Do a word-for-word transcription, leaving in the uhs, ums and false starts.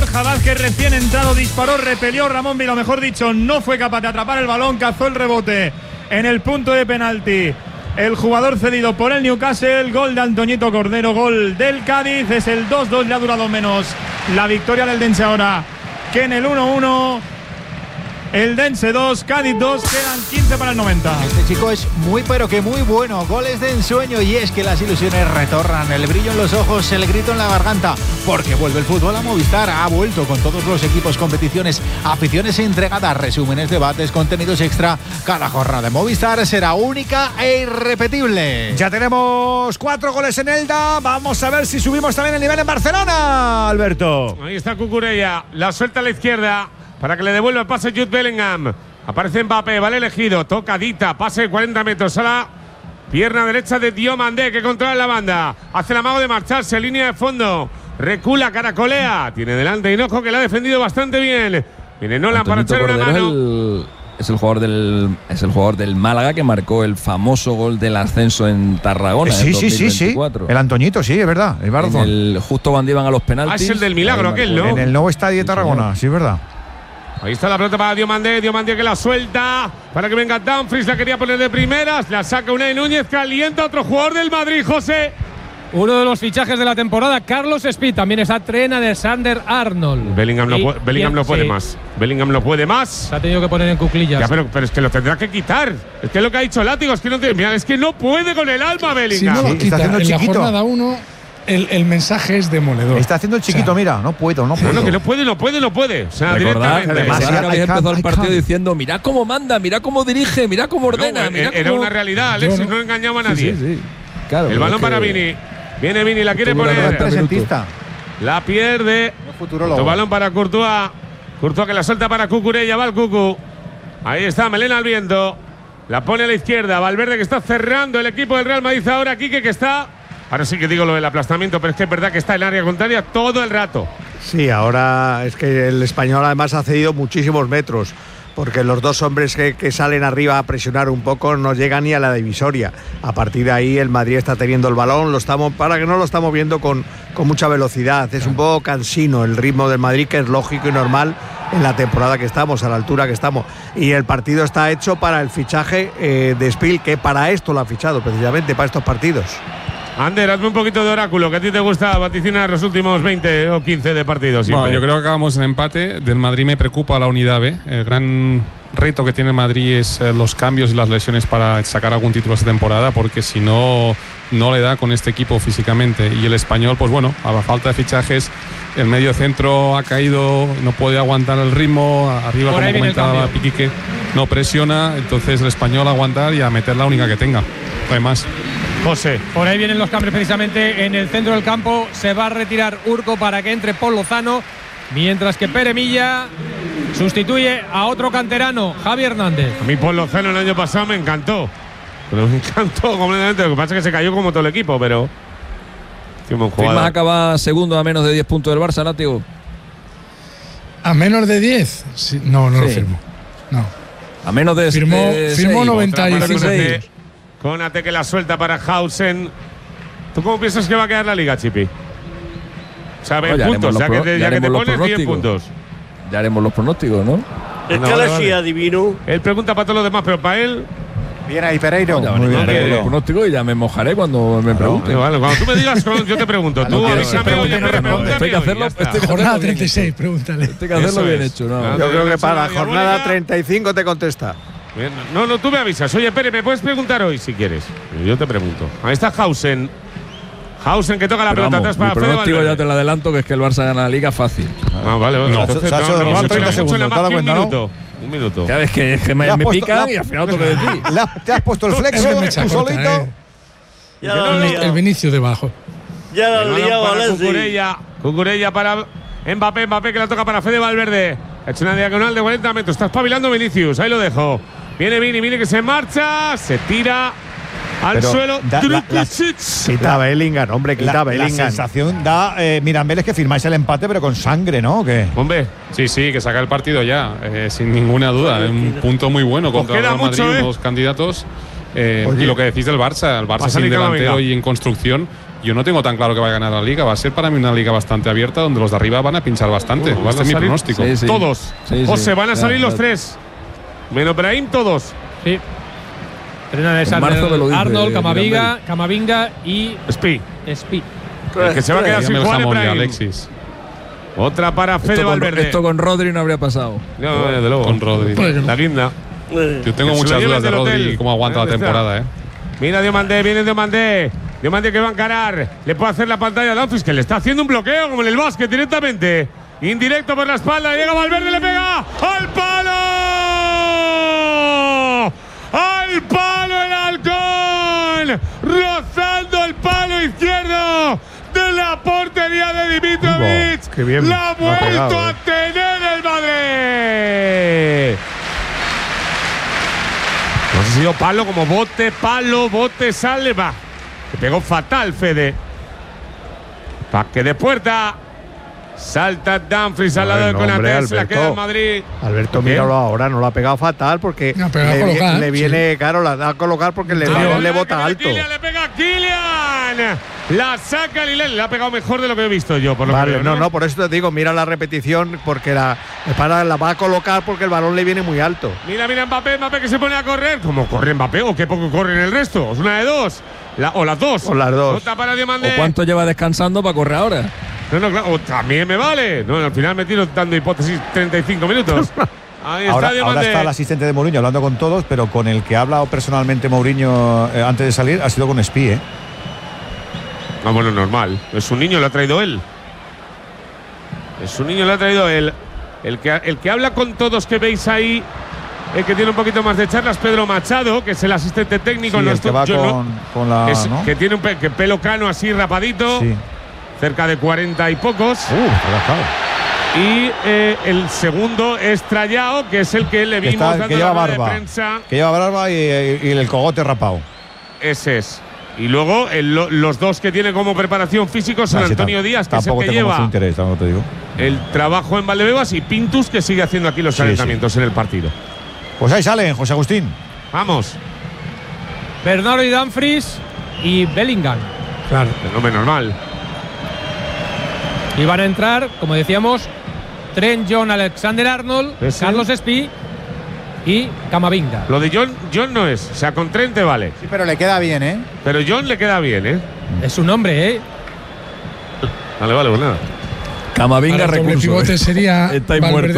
Borja Vázquez, recién entrado, disparó, repelió. Ramón Vila, mejor dicho, no fue capaz de atrapar el balón, cazó el rebote en el punto de penalti. El jugador cedido por el Newcastle, gol de Antoñito Cordero, gol del Cádiz. Es el dos dos, le ha durado menos la victoria del Dense ahora que en el uno uno. El Dense dos, Cádiz dos, quedan quince para el noventa. Este chico es muy pero que muy bueno. Goles de ensueño y es que las ilusiones retornan. El brillo en los ojos, el grito en la garganta. Porque vuelve el fútbol a Movistar. Ha vuelto con todos los equipos, competiciones, aficiones entregadas, resúmenes, debates, contenidos extra. Cada jornada de Movistar será única e irrepetible. Ya tenemos cuatro goles en Elda. Vamos a ver si subimos también el nivel en Barcelona, Alberto. Ahí está Cucurella. La suelta a la izquierda para que le devuelva el pase Jude Bellingham. Aparece Mbappé, vale elegido. Tocadita, pase de cuarenta metros a la pierna derecha de Diomandé, que controla la banda. Hace el amago de marcharse, línea de fondo. Recula, caracolea. Tiene delante Hinojo, que la ha defendido bastante bien. Viene Nolan para echar una mano. Es el, es el jugador del es el jugador del Málaga que marcó el famoso gol del ascenso en Tarragona. Sí, en sí, sí, sí. El Antoñito, sí, es verdad. El en el, justo cuando iban a los penaltis. Ah, es el del milagro, aquel, ¿no? En el nuevo estadio de Tarragona, sí, es verdad. Ahí está la pelota para Diomandé, Diomandé que la suelta para que venga Dumfries, la quería poner de primeras, la saca Unai Núñez, calienta otro jugador del Madrid, José. Uno de los fichajes de la temporada, Carlos Speed, también está Trena de Sander Arnold. Bellingham, no, puede, Bellingham no puede sí. más. Bellingham no puede más. Se ha tenido que poner en cuclillas. Ya, pero, pero es que lo tendrá que quitar. Es que es lo que ha dicho Látigo, es que no, te, mira, es que no puede con el alma Bellingham. Si no lo quita, sí, está en chiquito. la jornada uno, el, el mensaje es demoledor. Está haciendo el chiquito, o sea, mira, no puedo, no puedo. No, que no puede, no puede, no puede. O sea, recordad que directamente. además habéis empezado el partido can. diciendo, mira cómo manda, mira cómo dirige, mira cómo ordena. No, mira era cómo… una realidad, Alexis, no, no engañaba a nadie. Sí, sí, sí. Claro, el balón es para que Vini. Viene Vini, la quiere Tuvo poner. Presentista. La pierde. Tu balón para Courtois. Courtois que la suelta para Cucurella. Va el Cucu. Ahí está, Melena al viento. La pone a la izquierda. Valverde que está cerrando el equipo del Real Madrid ahora. Quique que está. Ahora sí que digo lo del aplastamiento, pero es que es verdad que está en área contraria todo el rato. Sí, ahora es que el español además ha cedido muchísimos metros, porque los dos hombres que, que salen arriba a presionar un poco no llegan ni a la divisoria. A partir de ahí el Madrid está teniendo el balón, lo estamos, para que no lo estamos viendo con, con mucha velocidad. Es un poco cansino el ritmo del Madrid, que es lógico y normal en la temporada que estamos, a la altura que estamos. Y el partido está hecho para el fichaje eh, de Spiel, que para esto lo ha fichado, precisamente para estos partidos. Ander, hazme un poquito de oráculo, que a ti te gusta vaticinar los últimos veinte o quince de partidos. Bueno, yo creo que acabamos en empate. Del Madrid me preocupa la unidad B. El gran reto que tiene el Madrid es eh, los cambios y las lesiones para sacar algún título esta temporada, porque si no, no le da con este equipo físicamente. Y el español, pues bueno, a la falta de fichajes, el medio centro ha caído, no puede aguantar el ritmo. Arriba, como comentaba Piquique, no presiona. Entonces el español a aguantar y a meter la única que tenga. No hay más. José. Por ahí vienen los cambios precisamente en el centro del campo. Se va a retirar Urco para que entre Paul Lozano, mientras que Pere Milla sustituye a otro canterano, Javi Hernández. A mí Paul Lozano el año pasado me encantó. Pero me encantó completamente. Lo que pasa es que se cayó como todo el equipo, pero… ¿Firmas acaba segundo a menos de diez puntos del Barça, Látigo? ¿A menos de diez? Sí, no, no sí. lo firmo. No. A menos de… Firmó, de firmó noventa y cinco. Conate que la suelta para Hausen. ¿Tú cómo piensas que va a quedar la liga, Chipi? O sea, veinte no, puntos, ya, pro, que, ya, ya que te pones diez puntos. Ya haremos los pronósticos, ¿no? Es que la sí adivino. Él pregunta para todos los demás, pero para él… Bien ahí, Pereiro. No, muy bien, bien. Los pronósticos y ya me mojaré cuando me pregunten. Vale, vale, cuando tú me digas, yo te pregunto. Tú avísame, oye, pregúntame. Estoy que hacerlo. Jornada treinta y seis, pregúntale. Estoy que hacerlo bien hecho, ¿no? Yo creo que para la jornada treinta y cinco te contesta. Bien. No, no, tú me avisas. Oye, Pere, ¿me puedes preguntar hoy si quieres? Yo te pregunto. Ahí está Hausen. Hausen que toca la pelota atrás para Fede Valverde. El pronóstico ya te lo adelanto, que es que el Barça gana la liga fácil. Ah, vale, vale. No, entonces, no, no, no, no, treinta segundos, ¿te das cuenta, no? Un minuto. Ya ves que, que me, me pican y al final tengo que decir. ¿Te has puesto el flexo tú solito? Eh. Ya no, el, el Vinicius debajo. Ya lo han liado, Alexis. Cucurella. Cucurella para Mbappé. Mbappé que la toca para Fede Valverde. Ha hecho una diagonal de cuarenta metros. Está espabilando Vinicius. Ahí lo dejo. Viene Vini, Vini que se marcha. Se tira al Pero suelo. Da, la, la, quita Bellingham, hombre, quita la, Bellingham. La sensación da, eh, Mirambel, es que firmáis el empate, pero con sangre, ¿no? ¿O qué? Hombre. Sí, sí, que saca el partido ya, eh, sin ninguna duda. Es un punto muy bueno contra el Real Madrid, mucho, ¿eh? Unos candidatos. Eh, y lo que decís del Barça, el Barça sin delantero y en construcción, yo no tengo tan claro que va a ganar la liga. Va a ser para mí una liga bastante abierta donde los de arriba van a pinchar bastante. Uh, este es mi pronóstico. Sí, sí. Todos. Sí, o sí, se van a salir claro, los claro. tres. Menos Brahim, todos. Sí. Entrenan Alexander Arnold, Camavinga, Camavinga y Spi. Spi. El que se va a quedar sin jugar es Brahim. Alexis. Otra para Fede Esto con, Valverde. esto con Rodri no habría pasado. No, desde luego. Con Rodri. La guinda. Yo tengo Que se muchas lo lleven dudas de del Rodri hotel. y cómo aguanta la ¿Dónde está? temporada, ¿eh? Mira Diomandé, viene Diomandé. Diomandé que va a encarar. Le puede hacer la pantalla a Dumfries, que le está haciendo un bloqueo como en el básquet directamente. Indirecto por la espalda. Llega Valverde, le pega al palo. ¡Al palo el halcón! Rozando el palo izquierdo de la portería de Dimitrovic. Qué bien, La ha lo ha vuelto pegado, a eh. tener el Madrid. No sé si ha sido palo como bote, palo, bote, sale, va. Se pegó fatal, Fede. Paque de puerta. Salta Dumfries al lado de Bueno, hombre, Konaté, se la Alberto. queda en Madrid. Alberto, ¿Qué? míralo ahora, no lo ha pegado fatal porque No, pero le, la ha vi- colocado, le sí. viene, claro, la da a colocar porque le, Ah, le, le que bota viene alto. Kylian, le pega a Kylian. La saca Lilel. Le ha pegado mejor de lo que he visto yo, por lo Vale, que veo, no, ¿no? no, por eso te digo, mira la repetición porque la, para, la va a colocar porque el balón le viene muy alto. Mira, mira Mbappé, Mbappé que se pone a correr. ¿Cómo corre Mbappé? ¿O qué poco corre en el resto? Es una de dos. La- o las dos. O las dos. Otra para Diomandé. ¿O cuánto lleva descansando para correr ahora? No, no, claro. O también me vale. No, al final me tiro dando hipótesis treinta y cinco minutos. Ahí está Ahora, ahora Diomandé. está el asistente de Mourinho hablando con todos, pero con el que ha hablado personalmente Mourinho eh, antes de salir ha sido con Spi, ¿eh? Ah, bueno, normal. Es un niño, lo ha traído él. Es un niño, lo ha traído él. El que, el que habla con todos que veis ahí, el que tiene un poquito más de charlas, Pedro Machado, que es el asistente técnico. Sí, no el es que tu- va yo no- con, con la… es- ¿no? Que tiene un pe- que pelo cano así rapadito, Sí. cerca de cuarenta y pocos. Uh, relajado. Y eh, el segundo es Trayao, que es el que le Que, vimos está- dando que lleva la rueda de barba. prensa. Que lleva barba y, y el cogote rapado. Ese es. Y luego el- lo- los dos que tiene como preparación físico son Ah, sí, Antonio tam- Díaz, que es el Tampoco que tengo mucho lleva interés, tampoco te digo. el trabajo en Valdebebas, y Pintus, que sigue haciendo aquí los Sí, calentamientos en el partido. Pues ahí salen, José Agustín. Vamos. Bernardo y Dumfries y Bellingham. Claro. El nombre normal. Y van a entrar, como decíamos, Trent John, Alexander Arnold, Ese. Carlos Spi y Camavinga. Lo de John, John no es. O sea, con Trente vale. Sí, pero le queda bien, ¿eh? Pero John le queda bien, ¿eh? Es un hombre, ¿eh? Vale, vale, pues nada. Camavinga Ahora el doble recurso. pivote ¿eh? sería Está ahí Valverde